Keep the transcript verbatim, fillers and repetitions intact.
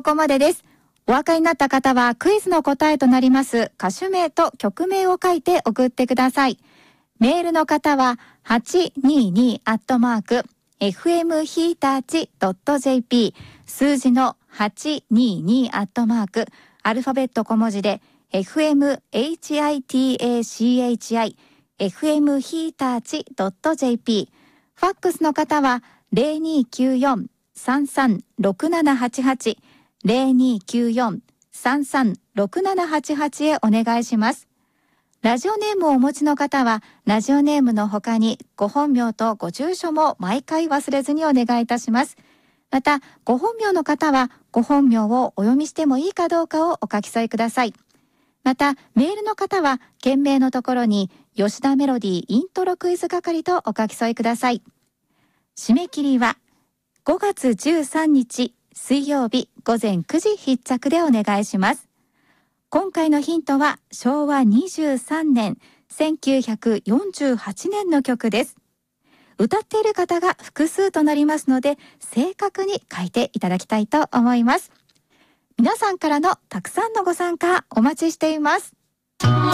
こまでです。お分かりになった方はクイズの答えとなります歌手名と曲名を書いて送ってください。メールの方は はちにーにー アットマーク エフエムヒーターチ ドット ジェーピー 数字のはちにーにー アットマークアルファベット小文字で エフエムヒーターチ エフエムヒーターチ ドット ジェーピー ファックスの方は ゼロにーきゅうよん さんさん ろくななはちはち ゼロにーきゅうよん さんさん ろくななはちはち へお願いします。ラジオネームをお持ちの方はラジオネームの他にご本名とご住所も毎回忘れずにお願いいたします。またご本名の方はご本名をお読みしてもいいかどうかをお書き添えください。またメールの方は件名のところに吉田メロディーイントロクイズ係とお書き添えください。締め切りはごがつじゅうさんにち水曜日ごぜんくじ必着でお願いします。今回のヒントはしょうわにじゅうさんねんせんきゅうひゃくよんじゅうはちねんの曲です。歌っている方が複数となりますので正確に書いていただきたいと思います。皆さんからのたくさんのご参加お待ちしています。